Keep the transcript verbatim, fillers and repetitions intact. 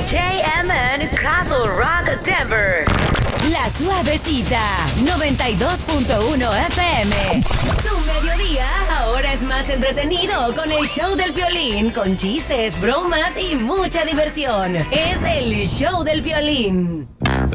J M N Castle Rock Denver. La Suavecita, noventa y dos punto uno F M. Tu mediodía ahora es más entretenido con el show del Piolín, con chistes, bromas y mucha diversión. Es el show del Piolín.